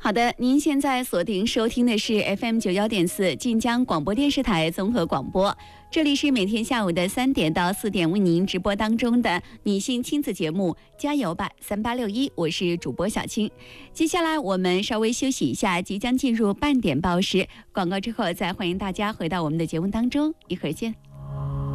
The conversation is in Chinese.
好的，您现在锁定收听的是 FM91.4晋江广播电视台综合广播，这里是每天下午的3点到4点为您直播当中的女性亲子节目加油吧3861，我是主播小青。接下来我们稍微休息一下，即将进入半点报时，广告之后再欢迎大家回到我们的节目当中，一会儿见。